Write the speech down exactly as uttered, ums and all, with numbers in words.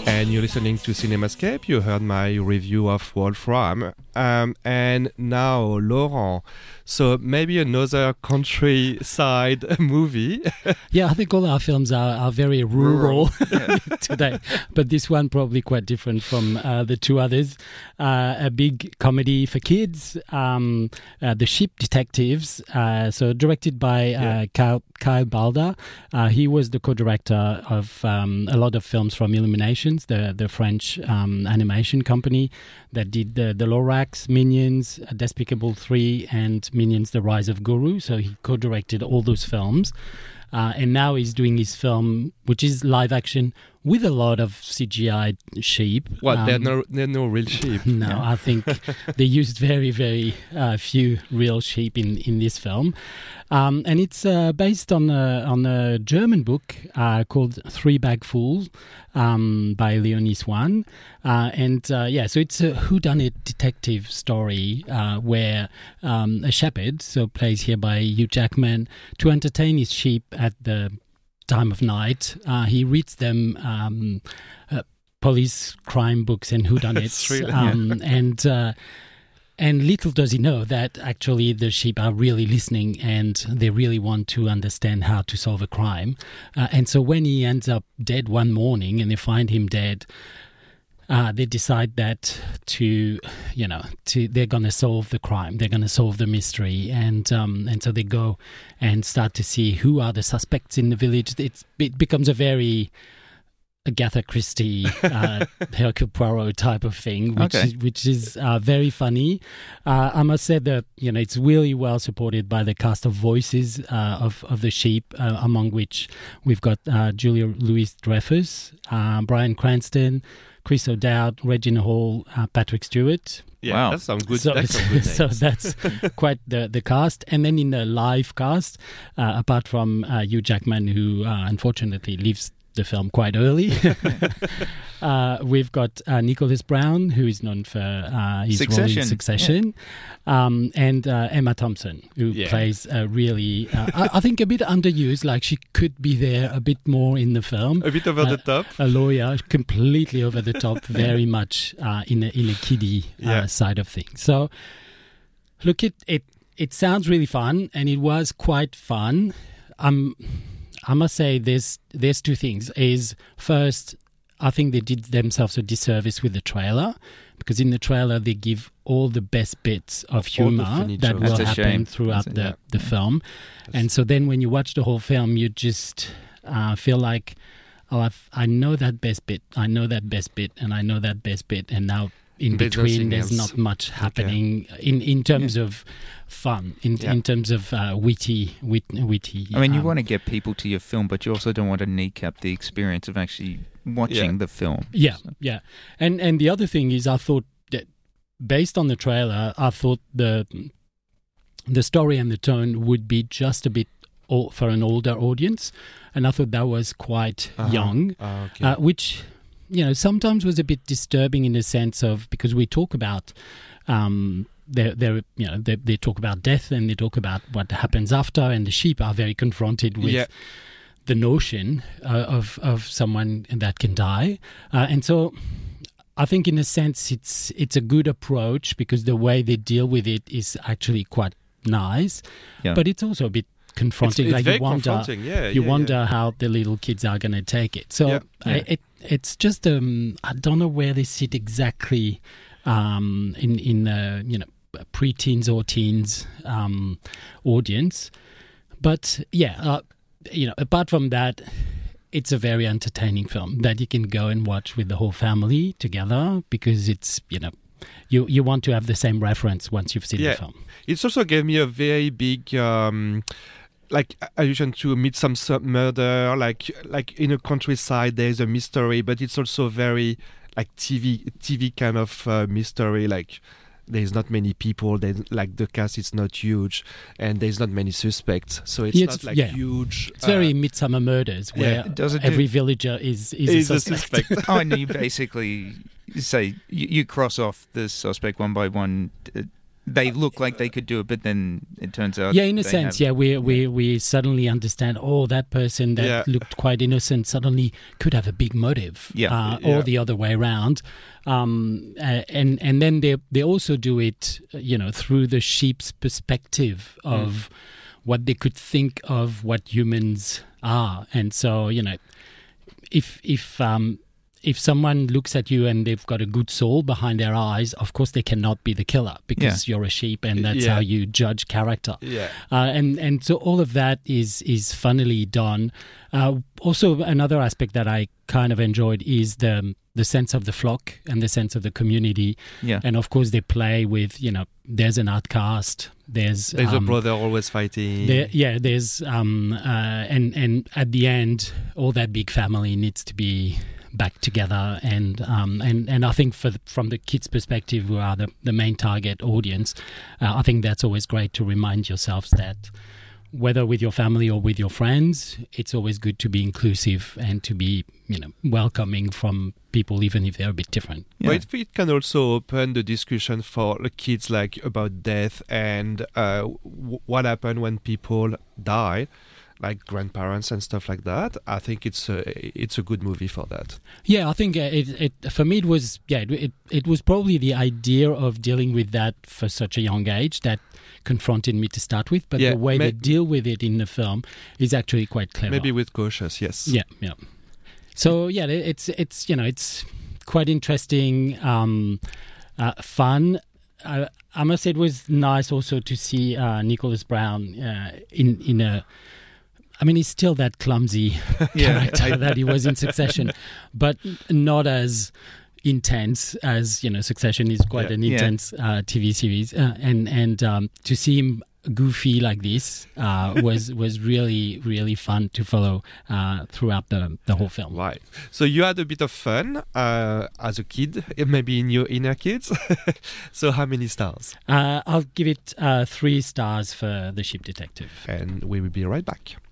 And you're listening to Cinemascape. You heard my review of Wolfram. Um, and now, Laurent, so maybe another countryside movie. Yeah, I think all our films are, are very rural, rural. today. But this one probably quite different from uh, the two others. Uh, a big comedy for kids, um, uh, The Ship Detectives, uh, so directed by uh, yeah. Kyle, Kyle Balda. Uh, he was the co-director of um, a lot of films from Illuminations, the, the French um, animation company that did the, the Lorax, Minions, Despicable three, and Minions: The Rise of Guru. So he co-directed all those films. Uh, and now he's doing his film, which is live action with a lot of C G I sheep. What, um, they're, no, they're no real sheep? No, yeah. I think they used very, very uh, few real sheep in, in this film. Um, and it's uh, based on a, on a German book uh, called Three Bag Fools um, by Leonie Swan. Uh, and uh, yeah, so it's a whodunit detective story uh, where um, a shepherd, so plays here by Hugh Jackman, to entertain his sheep at the time of night, uh, he reads them um, uh, police crime books and whodunits. really, um, yeah. and uh, and little does he know that actually the sheep are really listening and they really want to understand how to solve a crime. Uh, and so when he ends up dead one morning and they find him dead, Uh, they decide that to, you know, to they're going to solve the crime. They're going to solve the mystery, and um, and so they go and start to see who are the suspects in the village. It's, it becomes a very Agatha Christie, uh, Hercule Poirot type of thing, which okay. is, which is uh, very funny. Uh, I must say that you know it's really well supported by the cast of voices uh, of of the sheep, uh, among which we've got uh, Julia Louis-Dreyfus, uh, Bryan Cranston, Chris O'Dowd, Regina Hall, uh, Patrick Stewart. Yeah, wow. that's some good. So, that's some good names. so that's quite the the cast. And then in the live cast, uh, apart from uh, Hugh Jackman, who uh, unfortunately leaves the film quite early, uh, we've got uh, Nicholas Brown, who is known for uh, his Succession. role in Succession, yeah. um, and uh, Emma Thompson, who Yeah. plays a really, uh, I, I think, a bit underused. Like she could be there a bit more in the film. A bit over uh, the top. A lawyer, completely over the top, very much uh, in a in a kiddie uh, Yeah. side of things. So, look, it it it sounds really fun, and it was quite fun. Um, I must say, there's there's two things. Is first, I think they did themselves a disservice with the trailer, because in the trailer they give all the best bits of All the humor funny that jokes. will That's a happen shame. throughout That's- the, yeah. the film. And so then when you watch the whole film, you just uh, feel like, oh, I've, I know that best bit, I know that best bit, and I know that best bit, and now in There's between nothing there's else. not much happening in, in terms of fun, in Yeah. in terms of uh, witty, wit, witty. I mean, you um, want to get people to your film, but you also don't want to kneecap the experience of actually watching Yeah. the film. Yeah, So- yeah. And and the other thing is, I thought that based on the trailer, I thought the the story and the tone would be just a bit old for an older audience, and I thought that was quite Uh-huh. young, Ah, okay. uh, which you know sometimes was a bit disturbing in the sense of, because we talk about. Um, they they you know they, they talk about death and they talk about what happens after, and the sheep are very confronted with Yeah. the notion uh, of of someone that can die, uh, and so I think in a sense it's it's a good approach, because the way they deal with it is actually quite nice, Yeah. but it's also a bit it's, confronting. it's like very you wonder, confronting. Yeah, you yeah, wonder yeah. how the little kids are going to take it. So Yeah. I, Yeah. it it's just um I don't know where they sit exactly um in in uh, you know pre-teens or teens um audience, but yeah. Uh, You know, apart from that, it's a very entertaining film that you can go and watch with the whole family together, because it's, you know, you you want to have the same reference once you've seen Yeah. the film. It also gave me a very big, um, like allusion to Midsummer Murder. Like like in a countryside, there's a mystery, but it's also very like T V T V kind of uh, mystery. Like there's not many people. There's like the cast is not huge, and there's not many suspects. So it's Yeah, not it's- like yeah. huge. It's very Midsummer Murders, yeah. where Does it do- every villager is is, is a a suspect. suspect. Oh, and you basically say you, you cross off the suspect one by one. Uh, they look like they could do it, but then it turns out. Yeah, in a they sense, have- yeah, we we we suddenly understand. Oh, that person that Yeah. looked quite innocent suddenly could have a big motive. Yeah. uh, Yeah. or the other way around. Um, uh, and and then they they also do it, you know, through the sheep's perspective of what they could think of what humans are. And so, you know, if if um, if someone looks at you and they've got a good soul behind their eyes, of course they cannot be the killer because you're a sheep, and that's Yeah. how you judge character. Yeah. Uh, and and so all of that is is funnily done. Uh, also, another aspect that I kind of enjoyed is the the sense of the flock and the sense of the community. Yeah. And of course, they play with, you know, there's an outcast. There's There's a um, brother always fighting. there, yeah, there's um uh, and and at the end, all that big family needs to be back together, and um and and I think for the, from the kids' perspective, who are the the main target audience, uh, I think that's always great to remind yourselves that whether with your family or with your friends, it's always good to be inclusive and to be, you know, welcoming from people, even if they're a bit different. Yeah. But it, it can also open the discussion for the kids, like about death and uh, w- what happened when people die, like grandparents and stuff like that. I think it's a it's a good movie for that. Yeah, I think uh, it, it for me it was yeah it, it it was probably the idea of dealing with that for such a young age that confronted me to start with, but Yeah, the way may- they deal with it in the film is actually quite clever. Maybe with cautious, yes. Yeah, yeah. So yeah, it- it's it's you know it's quite interesting, um, uh, fun. Uh, I must say it was nice also to see uh, Nicholas Brown uh, in in a. I mean, he's still that clumsy character that he was in Succession, but not as intense as, you know, Succession is quite Yeah. an Yeah. intense uh, T V series, uh, and and um, to see him goofy like this uh, was was really really fun to follow uh, throughout the the whole film. Right. So you had a bit of fun uh, as a kid, maybe in your inner kids. So how many stars? Uh, I'll give it uh, three stars for The Ship Detective. And we will be right back.